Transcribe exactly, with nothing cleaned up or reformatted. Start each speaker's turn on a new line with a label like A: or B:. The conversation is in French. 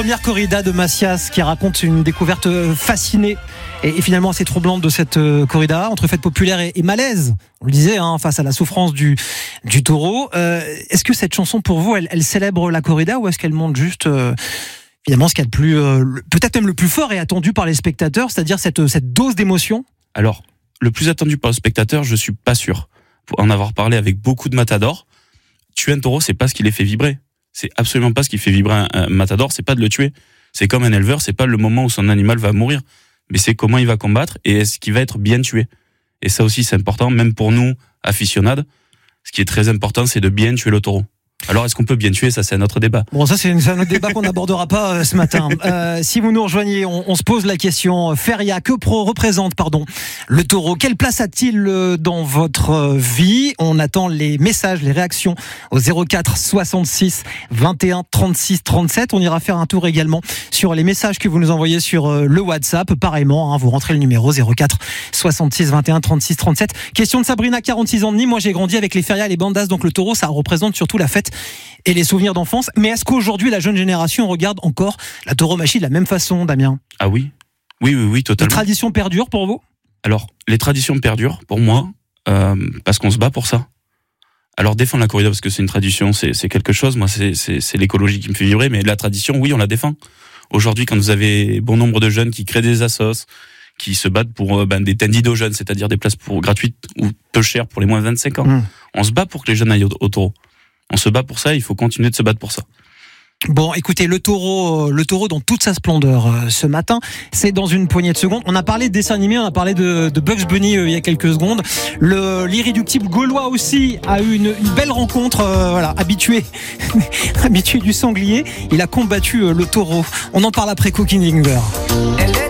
A: Première corrida de Macias qui raconte une découverte fascinée et, et finalement assez troublante de cette euh, corrida entre fête populaire et, et malaise. On le disait, hein, face à la souffrance du, du taureau. Euh, est-ce que cette chanson pour vous, elle, elle célèbre la corrida ou est-ce qu'elle montre juste euh, finalement ce qu'il y a de plus, euh, peut-être même le plus fort et attendu par les spectateurs, c'est-à-dire cette, cette dose d'émotion?
B: Alors, le plus attendu par le spectateur, je suis pas sûr. Pour en avoir parlé avec beaucoup de matadors, tuer un taureau, c'est pas ce qui les fait vibrer. C'est absolument pas ce qui fait vibrer un, un matador, c'est pas de le tuer. C'est comme un éleveur, c'est pas le moment où son animal va mourir, mais c'est comment il va combattre et est-ce qu'il va être bien tué. Et ça aussi, c'est important, même pour nous, aficionados. Ce qui est très important, c'est de bien tuer le taureau. Alors, est-ce qu'on peut bien tuer? Ça, c'est un autre débat.
A: Bon, ça, c'est un autre débat qu'on n'abordera pas euh, ce matin. Euh, si vous nous rejoignez, on, on se pose la question. Feria, que pro représente, pardon, le taureau? Quelle place a-t-il euh, dans votre euh, vie? On attend les messages, les réactions au zéro quatre soixante-six vingt et un trente-six trente-sept. On ira faire un tour également sur les messages que vous nous envoyez sur euh, le WhatsApp. Pareillement, hein, vous rentrez le numéro zéro quatre soixante-six vingt et un trente-six trente-sept. Question de Sabrina, quarante-six ans de Nîmes. Moi, j'ai grandi avec les ferias et les bandas, donc le taureau, ça représente surtout la fête et les souvenirs d'enfance. Mais est-ce qu'aujourd'hui, la jeune génération regarde encore la tauromachie de la même façon, Damien?
B: Ah oui, oui, oui, oui, totalement.
A: Les traditions perdurent pour vous?
B: Alors, les traditions perdurent pour moi, euh, parce qu'on se bat pour ça. Alors, défendre la corrida, parce que c'est une tradition, c'est, c'est quelque chose. Moi, c'est, c'est, c'est l'écologie qui me fait vibrer, mais la tradition, oui, on la défend. Aujourd'hui, quand vous avez bon nombre de jeunes qui créent des assos, qui se battent pour euh, ben, des tendidos jeunes, c'est-à-dire des places pour gratuites ou peu chères pour les moins de vingt-cinq ans, mmh. on se bat pour que les jeunes aillent au, au taureau. On se bat pour ça, il faut continuer de se battre pour ça.
A: Bon, écoutez, le taureau, le taureau dans toute sa splendeur euh, ce matin, c'est dans une poignée de secondes. On a parlé de dessin animé, on a parlé de, de Bugs Bunny euh, il y a quelques secondes. Le l'irréductible gaulois aussi a eu une, une belle rencontre, euh, voilà, habitué, habitué du sanglier. Il a combattu euh, le taureau. On en parle après Cooking Linger.